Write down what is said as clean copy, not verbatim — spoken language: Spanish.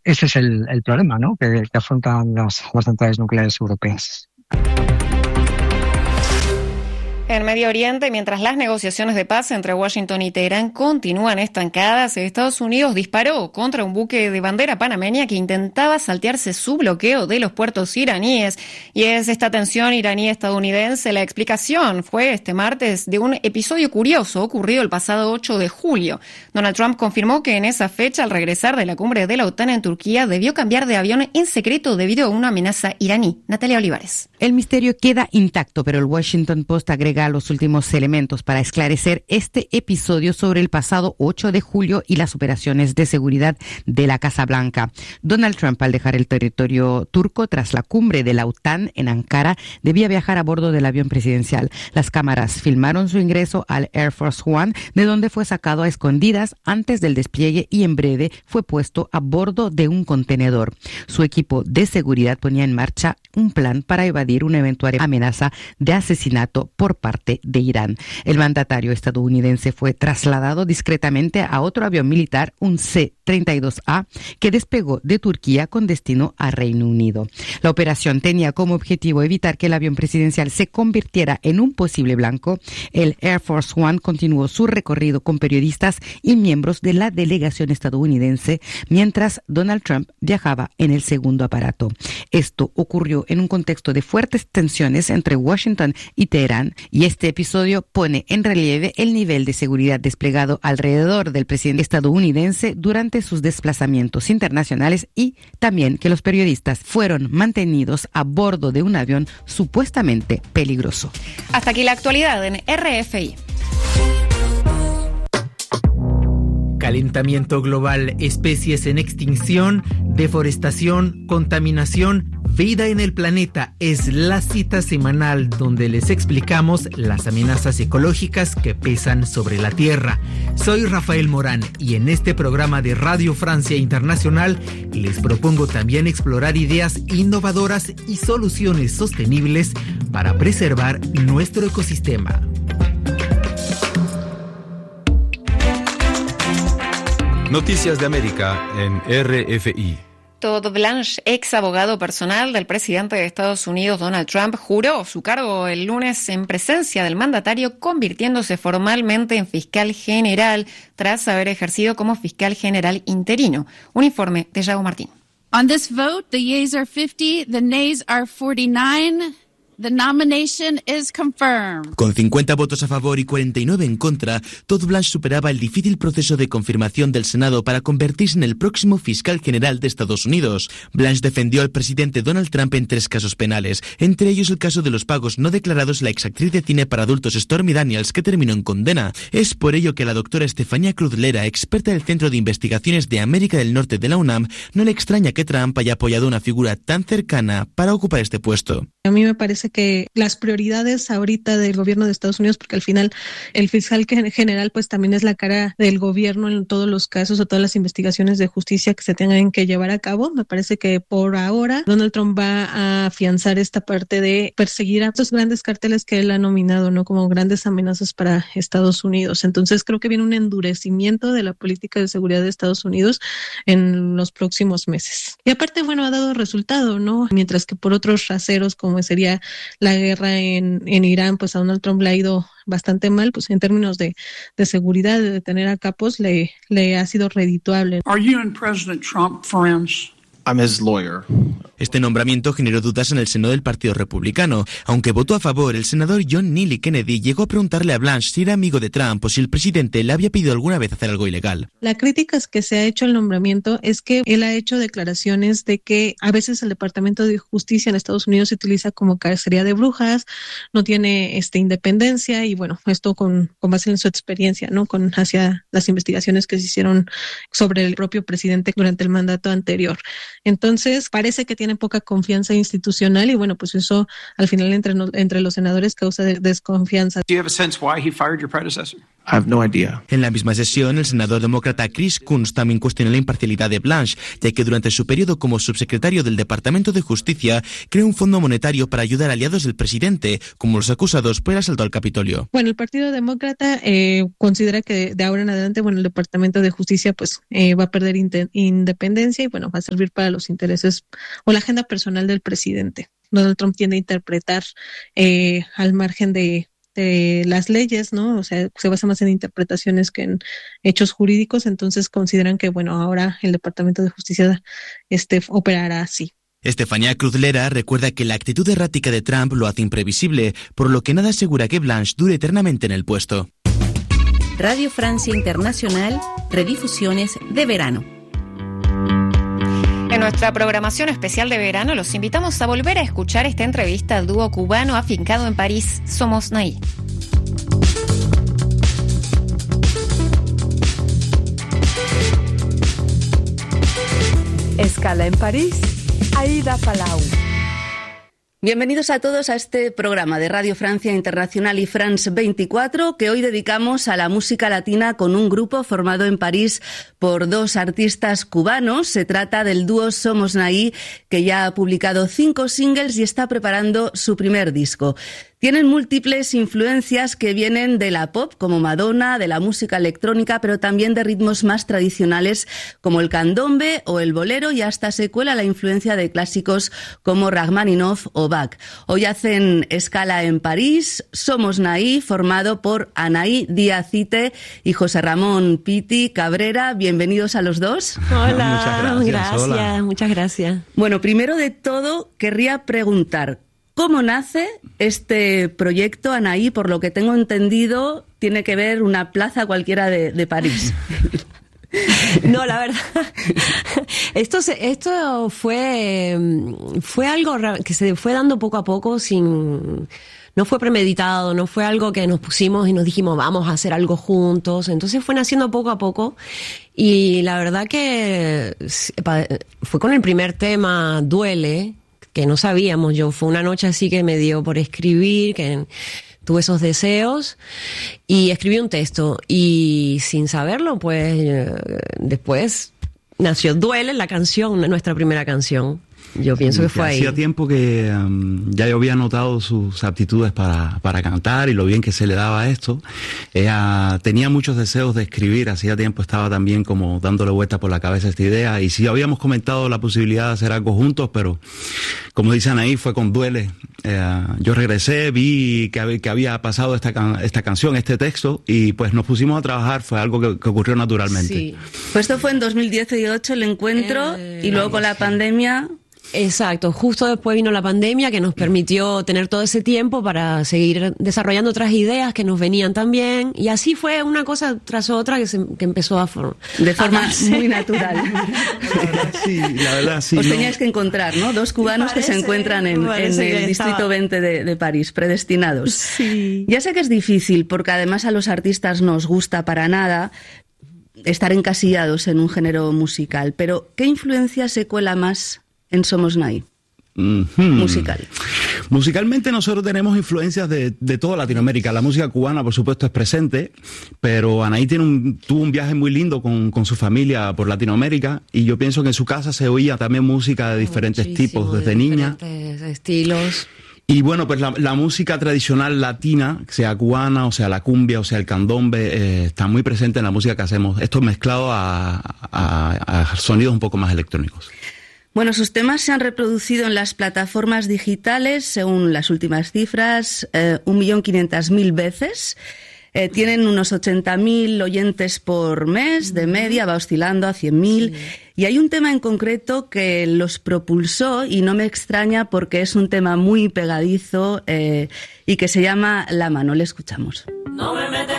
ese es el problema, ¿no? que afrontan las centrales nucleares europeas. En Medio Oriente, mientras las negociaciones de paz entre Washington y Teherán continúan estancadas, Estados Unidos disparó contra un buque de bandera panameña que intentaba saltearse su bloqueo de los puertos iraníes. Y es esta tensión iraní-estadounidense. La explicación fue este martes de un episodio curioso ocurrido el pasado 8 de julio. Donald Trump confirmó que en esa fecha, al regresar de la cumbre de la OTAN en Turquía, debió cambiar de avión en secreto debido a una amenaza iraní. Natalia Olivares. El misterio queda intacto, pero el Washington Post agrega los últimos elementos para esclarecer este episodio sobre el pasado 8 de julio y las operaciones de seguridad de la Casa Blanca. Donald Trump, al dejar el territorio turco tras la cumbre de la OTAN en Ankara, debía viajar a bordo del avión presidencial. Las cámaras filmaron su ingreso al Air Force One, de donde fue sacado a escondidas antes del despliegue y en breve fue puesto a bordo de un contenedor. Su equipo de seguridad ponía en marcha un plan para evadir una eventual amenaza de asesinato por parte de Irán. El mandatario estadounidense fue trasladado discretamente a otro avión militar, un C-32A, que despegó de Turquía con destino a Reino Unido. La operación tenía como objetivo evitar que el avión presidencial se convirtiera en un posible blanco. El Air Force One continuó su recorrido con periodistas y miembros de la delegación estadounidense, mientras Donald Trump viajaba en el segundo aparato. Esto ocurrió en un contexto de fuertes tensiones entre Washington y Teherán, y este episodio pone en relieve el nivel de seguridad desplegado alrededor del presidente estadounidense durante sus desplazamientos internacionales y también que los periodistas fueron mantenidos a bordo de un avión supuestamente peligroso. Hasta aquí la actualidad en RFI. Calentamiento global, especies en extinción, deforestación, contaminación, vida en el planeta es la cita semanal donde les explicamos las amenazas ecológicas que pesan sobre la Tierra. Soy Rafael Morán y en este programa de Radio Francia Internacional les propongo también explorar ideas innovadoras y soluciones sostenibles para preservar nuestro ecosistema. Noticias de América en RFI. Todd Blanche, ex abogado personal del presidente de Estados Unidos Donald Trump, juró su cargo el lunes en presencia del mandatario, convirtiéndose formalmente en fiscal general tras haber ejercido como fiscal general interino. Un informe de Yago Martín. On this vote, the yeas are 50, the nays are 49. The nomination is confirmed. Con 50 votos a favor y 49 en contra, Todd Blanche superaba el difícil proceso de confirmación del Senado para convertirse en el próximo fiscal general de Estados Unidos. Blanche defendió al presidente Donald Trump en 3 casos penales, entre ellos el caso de los pagos no declarados a la exactriz de cine para adultos Stormy Daniels, que terminó en condena. Es por ello que la doctora Estefanía Cruz Lera, experta del Centro de Investigaciones de América del Norte de la UNAM, no le extraña que Trump haya apoyado a una figura tan cercana para ocupar este puesto. A mí me parece que las prioridades ahorita del gobierno de Estados Unidos, porque al final el fiscal general pues también es la cara del gobierno en todos los casos o todas las investigaciones de justicia que se tengan que llevar a cabo. Me parece que por ahora Donald Trump va a afianzar esta parte de perseguir a estos grandes carteles que él ha nominado, ¿no?, como grandes amenazas para Estados Unidos. Entonces creo que viene un endurecimiento de la política de seguridad de Estados Unidos en los próximos meses. Y aparte, bueno, ha dado resultado, ¿no? Mientras que por otros raseros, como sería la guerra en Irán, pues a Donald Trump le ha ido bastante mal, pues en términos de seguridad, de detener a capos, le ha sido redituable. Are you and President Trump friends? I'm his lawyer. Este nombramiento generó dudas en el seno del Partido Republicano. Aunque votó a favor, el senador John Neely Kennedy llegó a preguntarle a Blanche si era amigo de Trump o si el presidente le había pedido alguna vez hacer algo ilegal. La crítica que se ha hecho al nombramiento es que él ha hecho declaraciones de que a veces el Departamento de Justicia en Estados Unidos se utiliza como cacería de brujas, no tiene independencia y bueno, esto con base en su experiencia, ¿no?, hacia las investigaciones que se hicieron sobre el propio presidente durante el mandato anterior. Entonces, parece que tiene poca confianza institucional y bueno, pues eso al final entre los senadores causa desconfianza. Do you have a sense why he fired your predecessor? I have no idea. En la misma sesión, el senador demócrata Chris Coons también cuestionó la imparcialidad de Blanche, ya que durante su periodo como subsecretario del Departamento de Justicia creó un fondo monetario para ayudar a aliados del presidente, como los acusados por el asalto al Capitolio. Bueno, el Partido Demócrata considera que de ahora en adelante, el Departamento de Justicia va a perder independencia y va a servir para los intereses o la agenda personal del presidente. Donald Trump tiende a interpretar al margen de las leyes, ¿no? O sea, se basa más en interpretaciones que en hechos jurídicos, entonces consideran que, ahora el Departamento de Justicia operará así. Estefanía Cruz Lera recuerda que la actitud errática de Trump lo hace imprevisible, por lo que nada asegura que Blanche dure eternamente en el puesto. Radio Francia Internacional, redifusiones de verano. En nuestra programación especial de verano los invitamos a volver a escuchar esta entrevista al dúo cubano afincado en París, Somos Naí. Escala en París, Aida Palau. Bienvenidos a todos a este programa de Radio Francia Internacional y France 24 que hoy dedicamos a la música latina con un grupo formado en París por dos artistas cubanos. Se trata del dúo Somos Naí, que ya ha publicado 5 singles y está preparando su primer disco. Tienen múltiples influencias que vienen de la pop, como Madonna, de la música electrónica, pero también de ritmos más tradicionales como el candombe o el bolero, y hasta se cuela la influencia de clásicos como Rachmaninoff o Bach. Hoy hacen escala en París. Somos Naí, formado por Anaí Díaz-Ite y José Ramón Piti Cabrera. Bienvenidos a los dos. Hola, muchas gracias. Bueno, primero de todo, querría preguntar, ¿cómo nace este proyecto, Anaí? Por lo que tengo entendido, tiene que ver una plaza cualquiera de París. No, la verdad, esto fue algo que se fue dando poco a poco, no fue premeditado, no fue algo que nos pusimos y nos dijimos vamos a hacer algo juntos. Entonces fue naciendo poco a poco y la verdad que fue con el primer tema, Duele, que no sabíamos. Fue una noche así que me dio por escribir, que tuve esos deseos y escribí un texto y sin saberlo, pues después nació Duele, la canción, nuestra primera canción. Yo pienso que fue ahí. Hacía tiempo que ya yo había notado sus aptitudes para cantar y lo bien que se le daba a esto. Ella tenía muchos deseos de escribir, hacía tiempo estaba también como dándole vueltas por la cabeza esta idea, y sí habíamos comentado la posibilidad de hacer algo juntos, pero como dicen ahí, fue con Duele. Yo regresé, vi que había pasado esta canción, este texto, y pues nos pusimos a trabajar. Fue algo que ocurrió naturalmente. Sí. Pues esto fue en 2018 el encuentro, y luego con la pandemia. Exacto, justo después vino la pandemia que nos permitió tener todo ese tiempo para seguir desarrollando otras ideas que nos venían también, y así fue una cosa tras otra que empezó de forma muy natural. La verdad, sí. Os teníais que encontrar, ¿no? Dos cubanos que se encuentran en el distrito 20 de París, predestinados. Sí. Ya sé que es difícil, porque además a los artistas no os gusta para nada estar encasillados en un género musical, pero ¿qué influencia se cuela más en Somos Naí? Musical. Musicalmente nosotros tenemos influencias de toda Latinoamérica. La música cubana, por supuesto, es presente, pero Anaí tuvo un viaje muy lindo con su familia por Latinoamérica, y yo pienso que en su casa se oía también música de diferentes tipos desde niña. Diferentes estilos. Y bueno, pues la música tradicional latina, sea cubana, o sea la cumbia, o sea el candombe, está muy presente en la música que hacemos. Esto mezclado a sonidos un poco más electrónicos. Bueno, sus temas se han reproducido en las plataformas digitales, según las últimas cifras, 1.500.000 veces. Tienen unos 80.000 oyentes por mes, de media, va oscilando a 100.000. Sí. Y hay un tema en concreto que los propulsó, y no me extraña porque es un tema muy pegadizo, y que se llama La Mano. Le escuchamos. No me metes